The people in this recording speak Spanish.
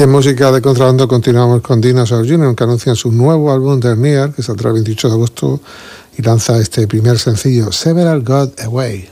Y en música de contrabando continuamos con Dinosaur Jr., que anuncian su nuevo álbum The Near, que saldrá el 28 de agosto y lanza este primer sencillo, Several Got Away.